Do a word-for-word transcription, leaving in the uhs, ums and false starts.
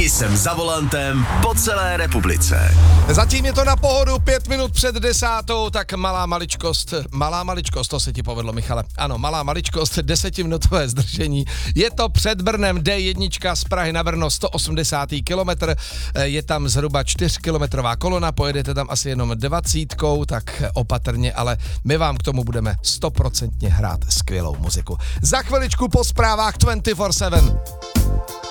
I jsem za volantem po celé republice. Zatím je to na pohodu, pět minut před desátou, tak malá maličkost, malá maličkost, to se ti povedlo, Michale. Ano, malá maličkost, desetiminutové zdržení. Je to před Brnem, D jedna z Prahy na Brno, sto osmdesátý kilometr, je tam zhruba čtyřkilometrová kolona, pojedete tam asi jenom dvacítkou, tak opatrně, ale my vám k tomu budeme stoprocentně hrát skvělou muziku. Za chviličku po zprávách dvacet čtyři sedm.